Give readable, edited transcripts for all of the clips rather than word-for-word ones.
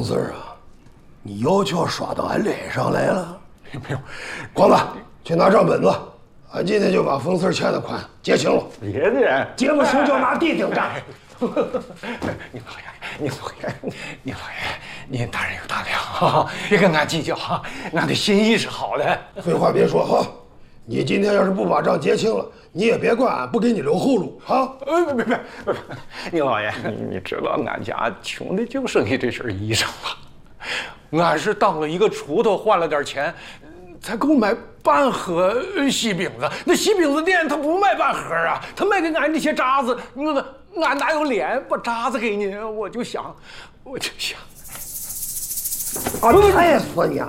四啊，你要求刷到俺脸上来了。 没有， 光子，去拿账本子，俺今天就把冯四欠的款结清了。 别的， 结不清就拿地顶账。 宁老爷，您大人有大量啊，别跟俺计较啊，俺的心意是好的。 废话别说哈，你今天要是不把账结清了，你也别怪俺不给你留后路啊！ 别，宁老爷，你知道俺家穷的就剩下这身衣裳了，俺是当了一个锄头换了点钱，才够买半盒西饼子。那西饼子店他不卖半盒啊，他卖给俺那些渣子。俺哪有脸把渣子给你？我就想， 啊，太死你啊！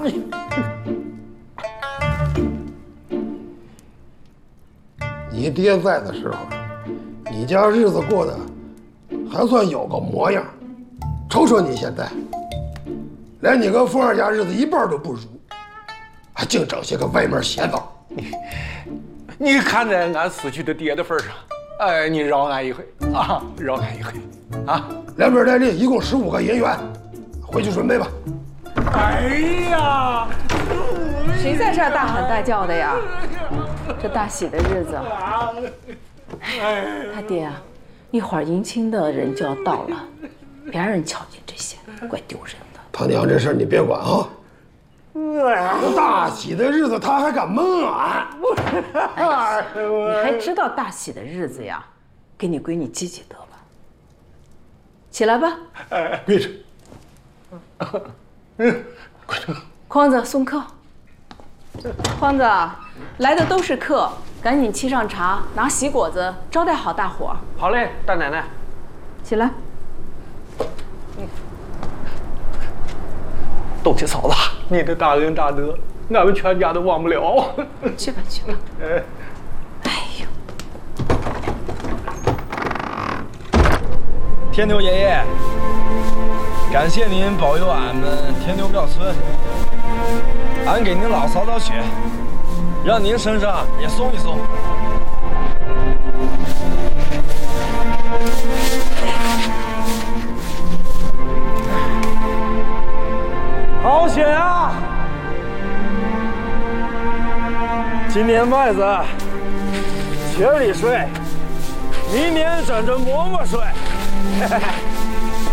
你爹在的时候，你家日子过得还算有个模样。瞅瞅你现在，连你跟凤儿家日子一半都不如，还净整些个歪门邪道。 你看在俺死去的爹的份上，哎，你饶俺一回啊，饶俺一回啊！ 连本带利一共15个银元，回去准备吧。 哎呀， 谁在这儿大喊大叫的呀？这大喜的日子，他爹啊，一会儿迎亲的人就要到了，别让人瞧见这些，怪丢人的。 他娘这事儿你别管啊。这大喜的日子他还敢蒙俺？ 你还知道大喜的日子呀？给你闺女积积德吧。起来吧。 跪着。 跪着。匡子送客。匡子，来的都是客，赶紧沏上茶，拿喜果子招待好大伙儿。 好嘞，大奶奶。 起来。 东西嫂子，你的大恩大德，俺们全家都忘不了。 去吧。哎呦， 天牛爷爷，感谢您保佑俺们天牛庙村，俺给您老扫扫雪，让您身上也松一松。好雪啊！今年麦子雪里睡，明年整着馍馍睡。